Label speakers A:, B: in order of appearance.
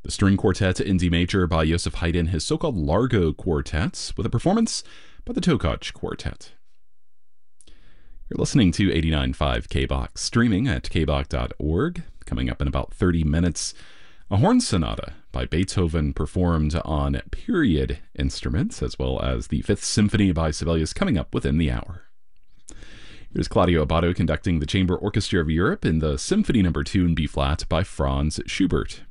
A: The string quartet in D major by Joseph Haydn, his so-called Largo Quartet, with a performance by the Tokaj Quartet. You're listening to 89.5 KBOX, streaming at kbok.org. Coming up in about 30 minutes, a horn sonata by Beethoven performed on period instruments, as well as the Fifth Symphony by Sibelius coming up within the hour. Here's Claudio Abbado conducting the Chamber Orchestra of Europe in the Symphony No. 2 in B-flat by Franz Schubert.